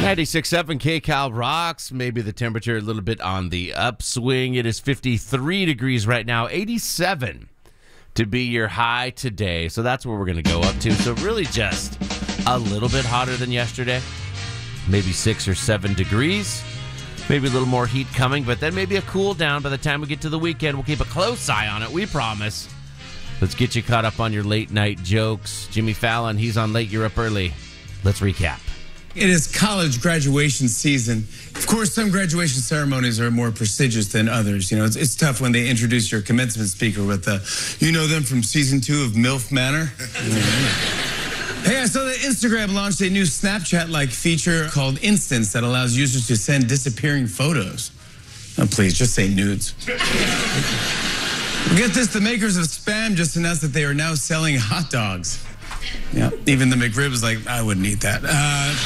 96.7 KCal rocks. Maybe the temperature a little bit on the upswing. It is 53 degrees right now, 87 to be your high today. So that's where we're going to go up to. So really just a little bit hotter than yesterday. Maybe 6 or 7 degrees. Maybe a little more heat coming, but then maybe a cool down by the time we get to the weekend. We'll keep a close eye on it, we promise. Let's get you caught up on your late night jokes. Jimmy Fallon, he's on late, you're up early. Let's recap. It is college graduation season. Of course, some graduation ceremonies are more prestigious than others. You know, it's tough when they introduce your commencement speaker with you know them from season 2 of MILF Manor. Hey, I saw that Instagram launched a new Snapchat-like feature called Instants that allows users to send disappearing photos. Oh, please, just say nudes. Get this, the makers of Spam just announced that they are now selling hot dogs. Yeah, even the McRib is like, I wouldn't eat that.